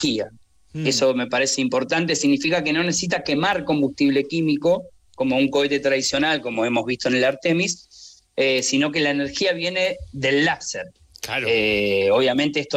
energía. Eso me parece importante, significa que no necesita quemar combustible químico, como un cohete tradicional, como hemos visto en el Artemis, sino que la energía viene del láser. Claro. Obviamente esto